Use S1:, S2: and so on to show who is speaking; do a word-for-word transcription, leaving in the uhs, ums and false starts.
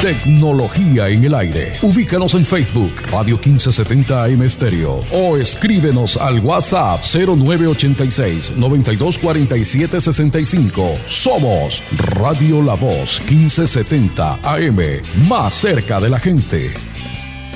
S1: Tecnología en el aire. Ubícanos en Facebook, Radio quince setenta A M Stereo, o escríbenos al WhatsApp cero nueve ochenta y seis, noventa y dos cuarenta y siete sesenta y cinco. Somos Radio La Voz quince setenta A M, más cerca de la gente.